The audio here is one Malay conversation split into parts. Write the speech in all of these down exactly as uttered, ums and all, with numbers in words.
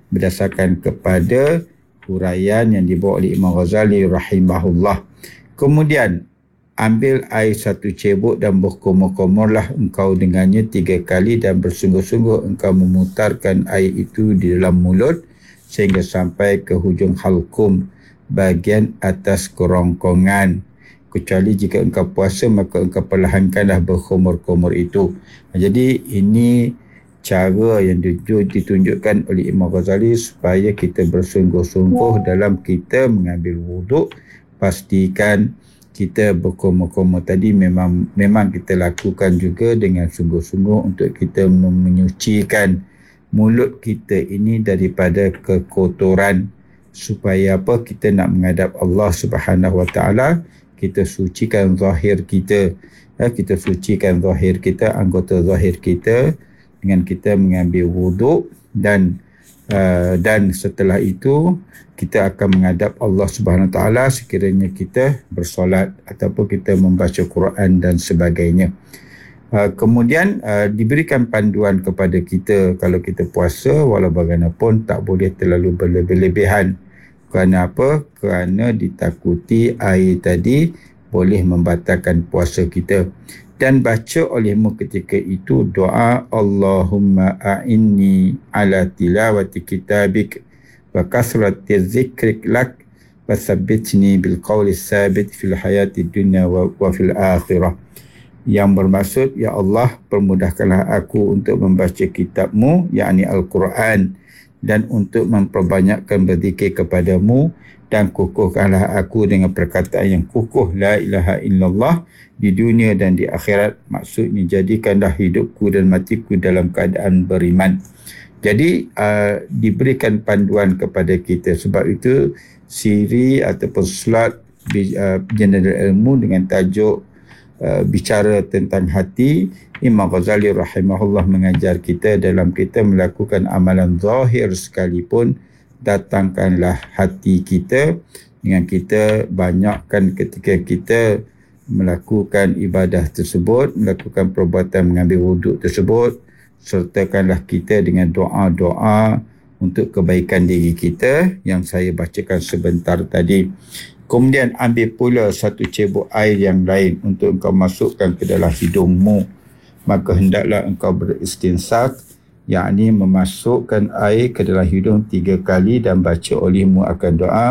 berdasarkan kepada huraian yang dibawa oleh Imam Ghazali rahimahullah. Kemudian ambil air satu cebok dan berkumur-kumurlah engkau dengannya tiga kali dan bersungguh-sungguh engkau memutarkan air itu di dalam mulut sehingga sampai ke hujung halkum bahagian atas kerongkongan. Kecuali jika engkau puasa maka engkau perlahankanlah berkumur-kumur itu. Jadi ini cara yang ditunjukkan oleh Imam Ghazali supaya kita bersungguh-sungguh dalam kita mengambil wuduk. Pastikan kita berkumur-kumur tadi memang memang kita lakukan juga dengan sungguh-sungguh untuk kita menyucikan mulut kita ini daripada kekotoran, supaya apa, kita nak menghadap Allah Subhanahu Wa Taala, kita sucikan zahir kita, ya, kita sucikan zahir kita, anggota zahir kita dengan kita mengambil wuduk dan uh, dan setelah itu kita akan menghadap Allah Subhanahu Wa Taala sekiranya kita bersolat ataupun kita membaca Quran dan sebagainya. Uh, kemudian uh, diberikan panduan kepada kita kalau kita puasa walau bagaimanapun tak boleh terlalu berlebih-lebihan. Kerana apa? Kerana ditakuti air tadi boleh membatalkan puasa kita. Dan baca olehmu ketika itu doa Allahumma a'inni ala tilawati kitabik wa kasrati zikrik lak wa sabbitni bil qawli sabit fil hayati dunya wa, wa fil akhirah. Yang bermaksud, ya Allah, permudahkanlah aku untuk membaca kitabmu, yakni Al-Quran, dan untuk memperbanyakkan berzikir kepadamu, dan kukuhkanlah aku dengan perkataan yang kukuh la ilaha illallah di dunia dan di akhirat. Maksudnya jadikanlah hidupku dan matiku dalam keadaan beriman. Jadi uh, diberikan panduan kepada kita. Sebab itu siri ataupun slot uh, general ilmu dengan tajuk uh, bicara tentang hati, Imam Ghazali rahimahullah mengajar kita dalam kita melakukan amalan zahir sekalipun, datangkanlah hati kita dengan kita banyakkan ketika kita melakukan ibadah tersebut, melakukan perbuatan mengambil wuduk tersebut, sertakanlah kita dengan doa-doa untuk kebaikan diri kita yang saya bacakan sebentar tadi. Kemudian ambil pula satu cebok air yang lain untuk engkau masukkan ke dalam hidungmu. Maka hendaklah engkau beristinsak, yakni memasukkan air ke dalam hidung tiga kali dan baca olehmu akan doa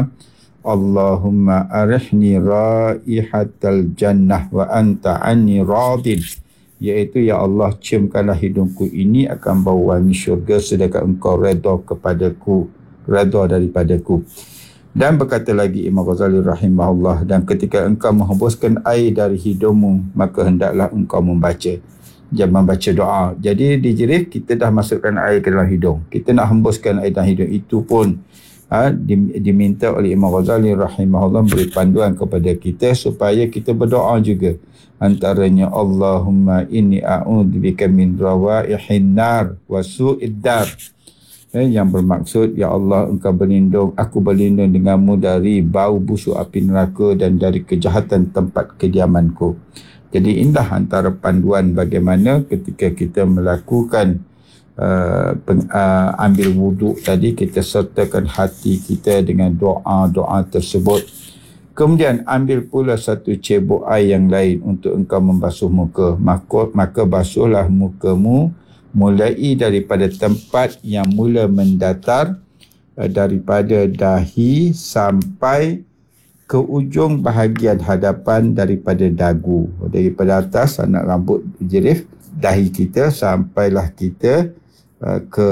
Allahumma arihni raihatal jannah wa anta anni radin, iaitu ya Allah, ciumkanlah hidungku ini akan bau wangi syurga sedangkan engkau redha kepadaku, redha daripadaku. Dan berkata lagi Imam Ghazali rahimahullah, dan ketika engkau menghembuskan air dari hidungmu maka hendaklah engkau membaca, jangan membaca doa. Jadi di jerih kita dah masukkan air ke dalam hidung, kita nak hembuskan air dalam hidung, itu pun ha, diminta oleh Imam Ghazali rahimahullah beri panduan kepada kita supaya kita berdoa juga. Antaranya Allahumma inni a'udzubika min rawaihin nar wa su'id dar, eh, yang bermaksud, ya Allah, engkau berlindung, aku berlindung denganmu dari bau busuk api neraka dan dari kejahatan tempat kediamanku. Jadi inilah antara panduan bagaimana ketika kita melakukan uh, peng, uh, ambil wuduk tadi, kita sertakan hati kita dengan doa-doa tersebut. Kemudian ambil pula satu cebok air yang lain untuk engkau membasuh muka. Maka, maka basuhlah mukamu mulai daripada tempat yang mula mendatar, uh, daripada dahi sampai ke ujung bahagian hadapan daripada dagu, daripada atas anak rambut jerif dahi kita sampailah kita uh, ke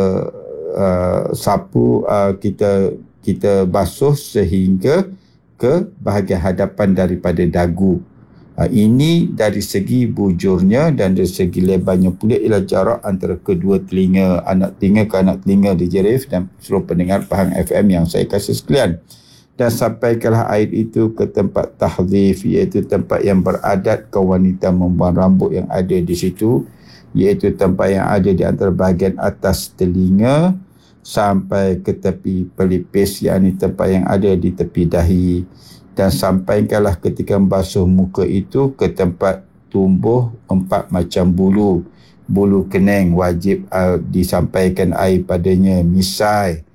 uh, sapu uh, kita kita basuh sehingga ke bahagian hadapan daripada dagu. Uh, ini dari segi bujurnya, dan dari segi lebarnya pula ialah jarak antara kedua telinga, anak telinga ke anak telinga di jerif dan seluruh pendengar Pahang F M yang saya kasih sekalian. Dan sampaikanlah air itu ke tempat tahzif, iaitu tempat yang beradat kaum wanita membuang rambut yang ada di situ, iaitu tempat yang ada di antara bahagian atas telinga sampai ke tepi pelipis, yakni tempat yang ada di tepi dahi. Dan sampaikanlah ketika membasuh muka itu ke tempat tumbuh empat macam bulu. Bulu kening wajib uh, disampaikan air padanya, misai,